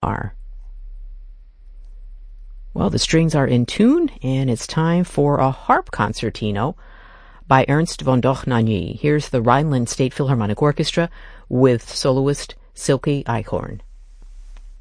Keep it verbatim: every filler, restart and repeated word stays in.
are. Well, the strings are in tune, and it's time for a harp concertino by Ernst von Dohnanyi. Here's the Rhineland State Philharmonic Orchestra with soloist Silke Eichhorn.